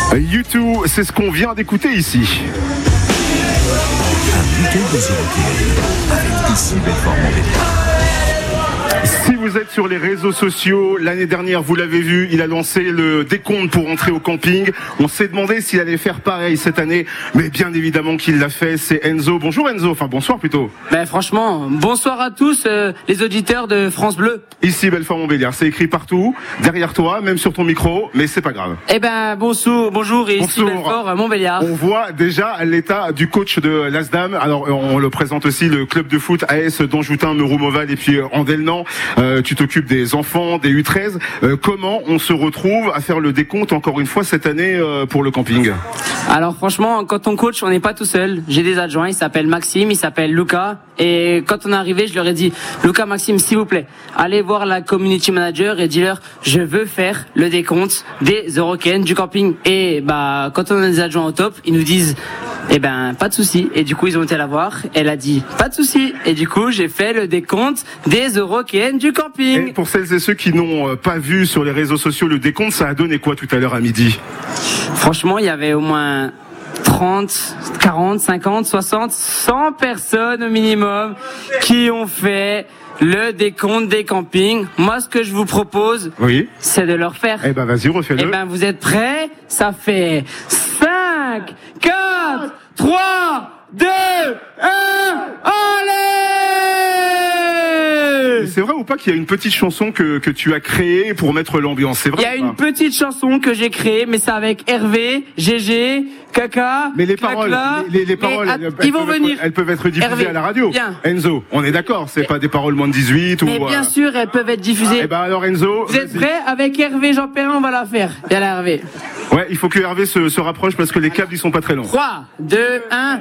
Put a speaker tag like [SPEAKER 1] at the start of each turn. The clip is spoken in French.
[SPEAKER 1] U2, c'est ce qu'on vient d'écouter ici.
[SPEAKER 2] Un week-end des Eurockéennes avec ici Belfort-Montbéliard.
[SPEAKER 1] Si vous êtes sur les réseaux sociaux, l'année dernière, vous l'avez vu, il a lancé le décompte pour entrer au camping. On s'est demandé s'il allait faire pareil cette année, mais bien évidemment qu'il l'a fait. C'est Enzo. Bonjour Enzo, enfin bonsoir plutôt.
[SPEAKER 3] Franchement, bonsoir à tous les auditeurs de France Bleu.
[SPEAKER 1] Ici Belfort-Montbéliard, c'est écrit partout, derrière toi, même sur ton micro, mais c'est pas grave.
[SPEAKER 3] Bonjour et ici Belfort-Montbéliard.
[SPEAKER 1] On voit déjà l'état du coach de l'Asdam. Alors on le présente aussi, le club de foot AS d'Anjoutin, Meuroumoval et puis Andelnan. Tu t'occupes des enfants, des U13. Comment on se retrouve à faire le décompte encore une fois cette année pour le camping?
[SPEAKER 3] Alors franchement, quand on coach, on n'est pas tout seul. J'ai des adjoints, ils s'appellent Maxime, ils s'appellent Lucas. Et quand on est arrivé, je leur ai dit, Lucas, Maxime, s'il vous plaît, allez voir la community manager et dis-leur, je veux faire le décompte des Eurockéennes du camping. Et quand on a des adjoints au top, ils nous disent, pas de souci. Et du coup, ils ont été la voir. Elle a dit, pas de souci. Et du coup, j'ai fait le décompte des Eurockéennes du camping.
[SPEAKER 1] Et pour celles et ceux qui n'ont pas vu sur les réseaux sociaux le décompte, ça a donné quoi tout à l'heure à midi?
[SPEAKER 3] Franchement, il y avait au moins 30, 40, 50, 60, 100 personnes au minimum qui ont fait le décompte des campings. Moi, ce que je vous propose, c'est de le refaire.
[SPEAKER 1] Vas-y, refais-le.
[SPEAKER 3] Vous êtes prêts? Ça fait 5, 4, 3, 2, 1, allez!
[SPEAKER 1] C'est vrai ou pas qu'il y a une petite chanson que tu as créée pour mettre l'ambiance? C'est vrai.
[SPEAKER 3] Il y a une petite chanson que j'ai créée, mais c'est avec Hervé, GG, Kaka.
[SPEAKER 1] Mais les paroles, les paroles,
[SPEAKER 3] ils vont venir.
[SPEAKER 1] Elles peuvent être diffusées
[SPEAKER 3] Hervé,
[SPEAKER 1] à la radio.
[SPEAKER 3] Bien.
[SPEAKER 1] Enzo, on est d'accord, c'est pas des paroles moins de 18
[SPEAKER 3] mais bien sûr, elles peuvent être diffusées.
[SPEAKER 1] Alors Enzo,
[SPEAKER 3] vous êtes prêts? Avec Hervé Jean-Perrin, on va la faire. Il y a la Hervé.
[SPEAKER 1] Ouais, il faut que Hervé se rapproche parce que les câbles ils sont pas très longs.
[SPEAKER 3] 3, 2, 1.